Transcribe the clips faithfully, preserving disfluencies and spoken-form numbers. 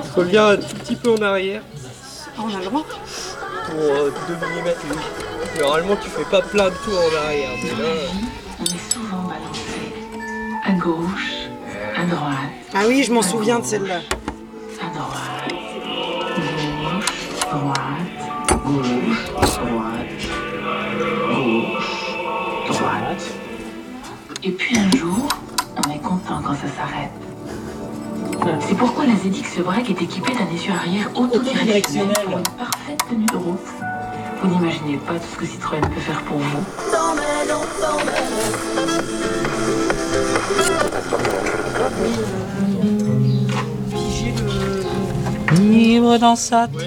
Reviens un tout petit peu en arrière. Oh, on a le droit. Pour euh, deux millimètres, oui. Normalement, tu fais pas plein de tours en arrière, mais là... On est souvent balancé à gauche, à droite. Ah oui, je m'en souviens de celle-là. À droite, gauche, droite, gauche, droite, gauche, droite. Et puis un jour, on est content quand ça s'arrête. C'est pourquoi la Z X Break est équipée d'un essuie arrière autodirectionnel pour une parfaite tenue de route. Vous n'imaginez pas tout ce que Citroën peut faire pour vous. Libre dans sa tête.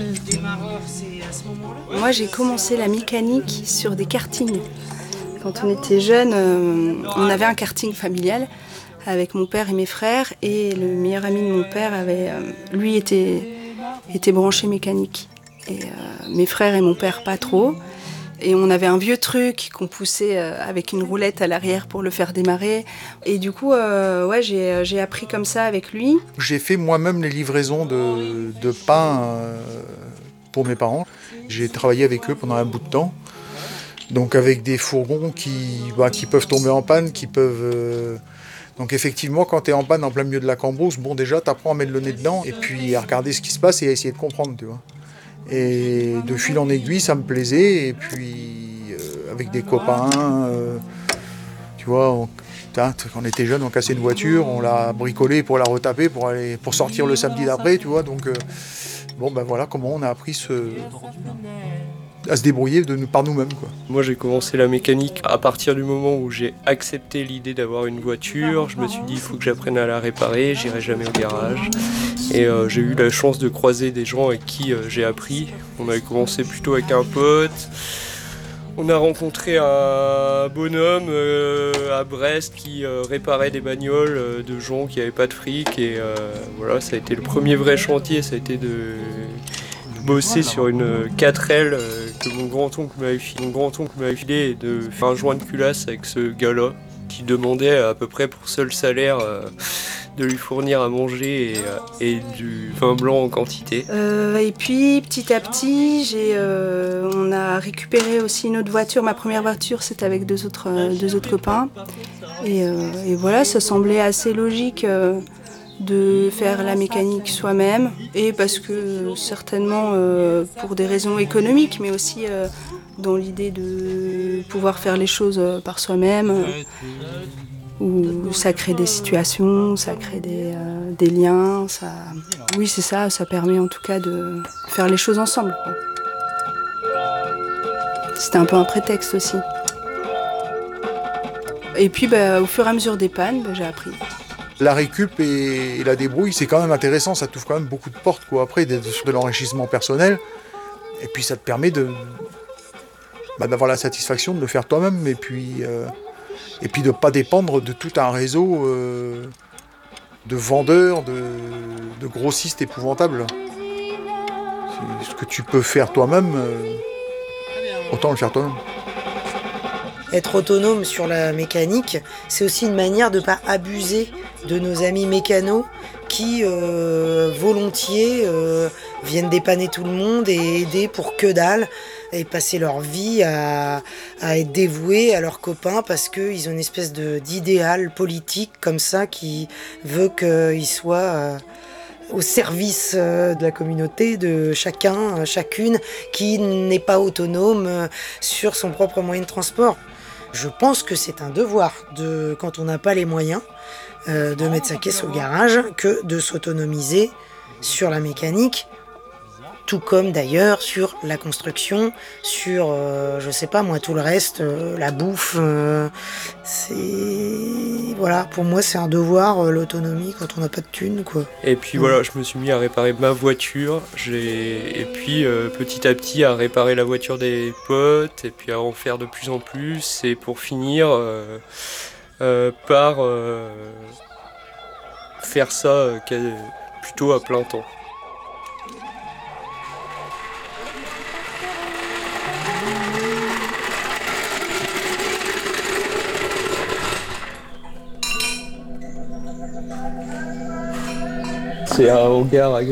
Moi, j'ai commencé la mécanique sur des kartings. Quand on était jeune, euh, on avait un karting familial avec mon père et mes frères, et le meilleur ami de mon père avait, euh, lui, était, était branché mécanique. Et euh, mes frères et mon père pas trop. Et on avait un vieux truc qu'on poussait euh, avec une roulette à l'arrière pour le faire démarrer. Et du coup, euh, ouais, j'ai, j'ai appris comme ça avec lui. J'ai fait moi-même les livraisons de, de pain euh, pour mes parents. J'ai travaillé avec eux pendant un bout de temps. Donc avec des fourgons qui, bah, qui peuvent tomber en panne, qui peuvent... Euh... Donc effectivement, quand tu es en panne en plein milieu de la cambrousse, bon déjà, tu apprends à mettre le nez dedans et puis à regarder ce qui se passe et à essayer de comprendre, tu vois. Et de fil en aiguille, ça me plaisait. Et puis euh, avec des copains, euh, tu vois, on, quand on était jeunes, on cassait une voiture, on l'a bricolée pour la retaper, pour, aller, pour sortir le samedi d'après, tu vois. Donc euh, bon, ben voilà comment on a appris ce... à se débrouiller de nous, par nous-mêmes, quoi. Moi, j'ai commencé la mécanique à partir du moment où j'ai accepté l'idée d'avoir une voiture. Je me suis dit, il faut que j'apprenne à la réparer, j'irai jamais au garage. Et euh, j'ai eu la chance de croiser des gens avec qui euh, j'ai appris. On avait commencé plutôt avec un pote. On a rencontré un bonhomme euh, à Brest qui euh, réparait des bagnoles euh, de gens qui n'avaient pas de fric. Et euh, voilà, ça a été le premier vrai chantier, ça a été de... bosser sur une quatre L euh, que mon grand-oncle m'avait filé, mon grand-oncle m'avait filé et de faire un joint de culasse avec ce gars-là qui demandait à peu près pour seul salaire euh, de lui fournir à manger et, euh, et du vin blanc en quantité. Euh, et puis petit à petit, j'ai, euh, on a récupéré aussi une autre voiture. Ma première voiture, c'était avec deux autres, euh, deux autres copains. Et, euh, et voilà, ça semblait assez logique. Euh, de faire la mécanique soi-même, et parce que certainement euh, pour des raisons économiques, mais aussi euh, dans l'idée de pouvoir faire les choses euh, par soi-même, euh, où ça crée des situations, ça crée des, euh, des liens, ça... oui c'est ça, ça permet en tout cas de faire les choses ensemble, quoi. C'était un peu un prétexte aussi. Et puis bah, au fur et à mesure des pannes, bah, j'ai appris. La récup et, et la débrouille, c'est quand même intéressant, ça t'ouvre quand même beaucoup de portes, quoi. Après, d'être sur de l'enrichissement personnel, et puis ça te permet de, bah, d'avoir la satisfaction de le faire toi-même, et puis, euh, et puis de ne pas dépendre de tout un réseau euh, de vendeurs, de, de grossistes épouvantables. C'est ce que tu peux faire toi-même, euh, autant le faire toi-même. Être autonome sur la mécanique, c'est aussi une manière de ne pas abuser de nos amis mécanos qui, euh, volontiers, euh, viennent dépanner tout le monde et aider pour que dalle et passer leur vie à, à être dévoués à leurs copains parce qu'ils ont une espèce de, d'idéal politique comme ça qui veut qu'ils soient... Euh, au service de la communauté, de chacun, chacune, qui n'est pas autonome sur son propre moyen de transport. Je pense que c'est un devoir, de, quand on n'a pas les moyens, euh, de mettre sa caisse au garage, que de s'autonomiser sur la mécanique, tout comme d'ailleurs sur la construction, sur, euh, je sais pas moi, tout le reste, euh, la bouffe. Euh, c'est... Voilà, pour moi c'est un devoir, euh, l'autonomie, quand on n'a pas de thunes, quoi. Et puis voilà, je me suis mis à réparer ma voiture, j'ai... et puis euh, petit à petit à réparer la voiture des potes, et puis à en faire de plus en plus, et pour finir euh, euh, par euh, faire ça euh, plutôt à plein temps. C'est un hangar